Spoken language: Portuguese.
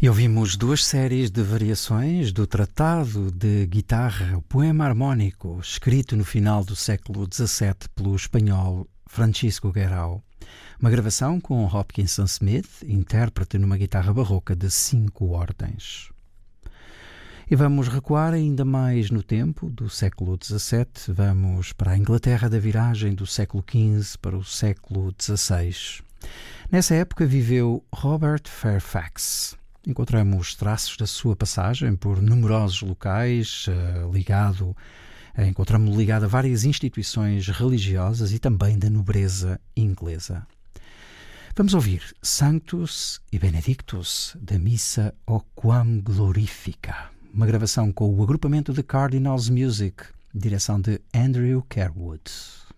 E ouvimos duas séries de variações do Tratado de Guitarra, o poema harmónico, escrito no final do século XVII pelo espanhol Francisco Guerrao. Uma gravação com Hopkinson Smith, intérprete numa guitarra barroca de 5 ordens. E vamos recuar ainda mais no tempo do século XVII, vamos para a Inglaterra da viragem do século XV para o século XVI. Nessa época viveu Robert Fairfax. Encontramos traços da sua passagem por numerosos locais, encontramos-lo ligado a várias instituições religiosas e também da nobreza inglesa. Vamos ouvir Sanctus e Benedictus, da Missa O Quam Glorifica, uma gravação com o agrupamento de Cardinals Music, direção de Andrew Kerwood.